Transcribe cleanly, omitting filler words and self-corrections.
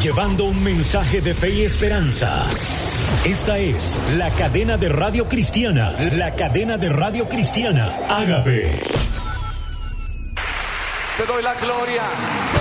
llevando un mensaje de fe y esperanza. Esta es la cadena de radio cristiana, la cadena de radio cristiana Ágape. Te doy la gloria.